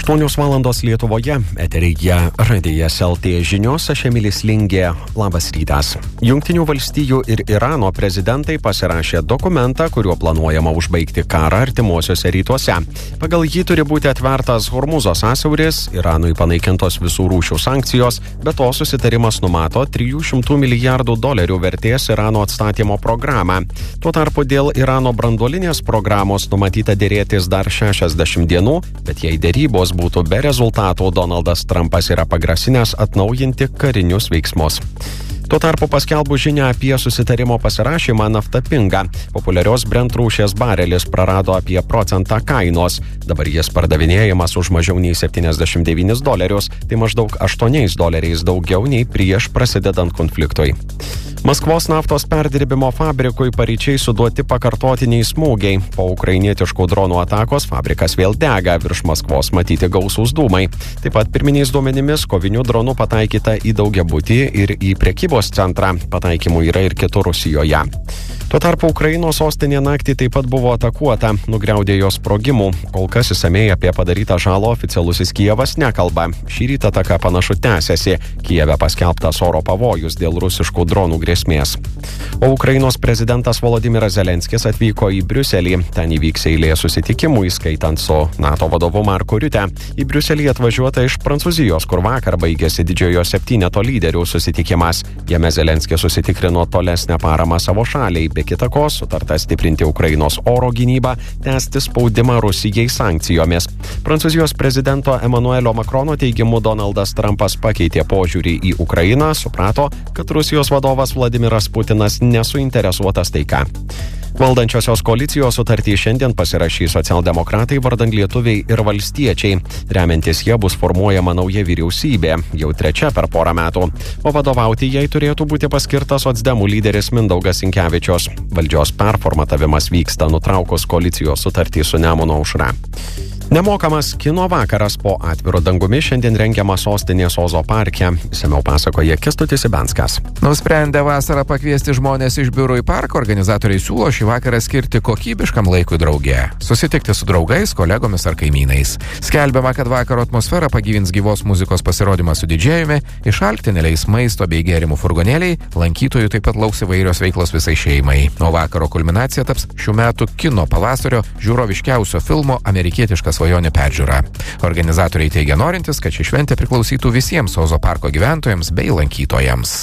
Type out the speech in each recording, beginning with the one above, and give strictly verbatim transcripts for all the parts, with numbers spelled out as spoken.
aštuonios valandos Lietuvoje, eteryje Radijas L T žinios, aš Emilis Lingė, labas rytas. Jungtinių valstijų ir Irano prezidentai pasirašė dokumentą, kuriuo planuojama užbaigti karą artimuosiuose rytuose. Pagal jį turi būti atvertas Hormuzo sąsiauris, Iranui panaikintos visų rūšių sankcijos, be to susitarimas numato trijų šimtų milijardų dolerių vertės Irano atstatymo programą. Tuo tarpu dėl Irano branduolinės programos numatyta dėrėtis dar šešiasdešimt dienų, bet jei dėrybos būtų be rezultatų, Donaldas Trumpas yra pagrasinęs atnaujinti karinius veiksmus. Tuo tarpu paskelbus žinią apie susitarimo pasirašymą, nafta pinga. Populiarios Brent rūšies barelis prarado apie procentą kainos. Dabar jis pardavinėjamas už mažiau nei septyniasdešimt devynis dolerius, tai maždaug aštuoniais doleriais daugiau nei prieš prasidedant konfliktui. Maskvos naftos perdirbimo fabrikui paryčiai suduoti pakartotiniai smūgiai. Po ukrainietiškų dronų atakos fabrikas vėl dega, virš Maskvos matyti gausūs dūmai. Taip pat pirminiais duomenimis kovinių dronų pataikyta į daugiabutį ir į prekybos centrą. Pataikymų yra ir kitur Rusijoje. Tuo tarpu Ukrainos sostinė naktį taip pat buvo atakuota, nugriaudė jos sprogimų. Kol kas išsamiai apie padarytą žalą oficialusis Kijevas nekalba. Šį rytą ataka panašu tęsiasi. Kijeve paskelbtas oro pavojus dėl rusiškų dronų grėsmės. O Ukrainos prezidentas Volodymyras Zelenskis atvyko į Briuselį. Ten įvyks eilė susitikimų, įskaitant su NATO vadovu Marku Riute. Į Briuselį atvažiuota iš Prancūzijos, kur vakar baigėsi didžiojo septyneto lyderių susitikimas. Jame Zelenskis susitikrino tolesnę paramą savo šaliai. Be kita ko, sutarta stiprinti Ukrainos oro gynybą, tęsti spaudimą Rusijai sankcijomis. Prancūzijos prezidento Emanuelio Makrono teigimu Donaldas Trumpas pakeitė požiūrį į Ukrainą, suprato, kad Rusijos vadovas Vladimiras Putinas nesuinteresuotas taika. Valdančiosios koalicijos sutartį šiandien pasirašys socialdemokratai, vardan lietuviai ir valstiečiai. Remiantis jie bus formuojama nauja vyriausybė, jau trečia per porą metų. O vadovauti jai turėtų būti paskirtas socdemų lyderis Mindaugas Sinkevičius. Valdžios performatavimas vyksta nutraukus koalicijos sutartį su Nemuno aušra. Nemokamas kino vakaras po atviru dangumi šiandien rengiamas sostinės Ozo parke. Išsamiau pasakoja Kęstutis Ibenskas. Nusprendę vasarą pakviesti žmonės iš biurų į parką, organizatoriai siūlo šį vakarą skirti kokybiškam laikui drauge. Susitikti su draugais, kolegomis ar kaimynais. Skelbiama, kad vakaro atmosferą pagyvins gyvos muzikos pasirodymas su didžėjumi, išalkti neleis maisto bei gėrimų furgonėliai, lankytojų taip pat lauks įvairios veiklos visai šeimai. O vakaro kulminacija taps šių metų kino pavasario žiūroviškiausio filmo Amerikietiškas svajonė peržiūra. Organizatoriai teigia norintis, kad ši šventė priklausytų visiems Ozo parko gyventojams bei lankytojams.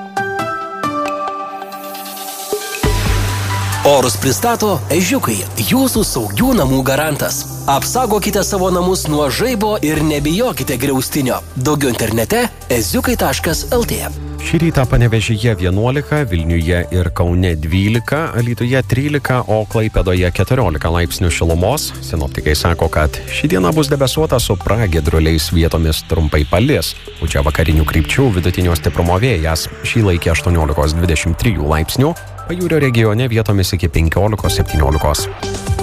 Orus pristato Ežiukai, jūsų saugių namų garantas. Apsaugokite savo namus nuo žaibo ir nebijokite griaustinio. Daugiau internete eziukai taškas el tė. Šį rytą Panevėžyje vienuolika, Vilniuje ir Kaune dvylika, Alytuje trylika, o Klaipėdoje keturiolika laipsnių šilumos. Sinoptikai sako, kad ši diena bus debesuota su pragiedruliais, vietomis trumpai palis. Pučia vakarinių krypčių vidutinio stiprumo vėjas. Šį laikė aštuoniolika dvidešimt trijų laipsnių, pajūrio regione vietomis iki penkiolikos septyniolikos.